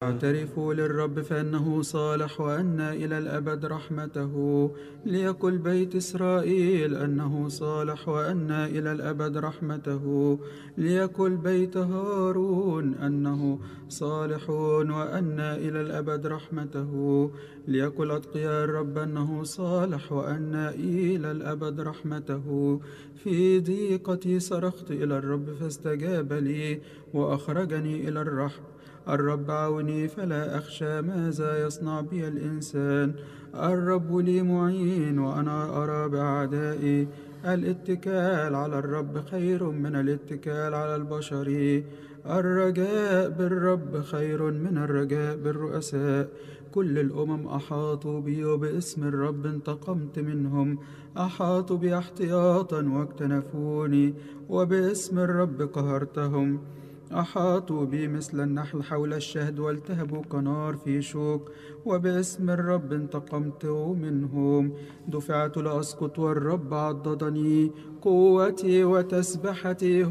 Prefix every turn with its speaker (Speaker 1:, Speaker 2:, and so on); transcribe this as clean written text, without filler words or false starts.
Speaker 1: اعترفوا للرب فإنه صالح وأن إلى الأبد رحمته. ليقل بيت إسرائيل أنه صالح وأن إلى الأبد رحمته. ليقل بيت هارون أنه صالح وأن إلى الأبد رحمته. ليقل أتقياء الرب أنه صالح وأن إلى الأبد رحمته. في ضيقتي صرخت إلى الرب فاستجاب لي وأخرجني إلى الرحم. الرب عوني فلا أخشى ماذا يصنع بي الإنسان. الرب لي معين وأنا أرى بأعدائي. الاتكال على الرب خير من الاتكال على البشر. الرجاء بالرب خير من الرجاء بالرؤساء. كل الأمم أحاطوا بي وباسم الرب انتقمت منهم. أحاطوا بي احتياطا واكتنفوني وباسم الرب قهرتهم. أحاطوا بي مثل النحل حول الشهد والتهبوا كنار في شوك وباسم الرب انتقمت منهم. دفعت لأسقط والرب عضدني. قوتي وتسبحتي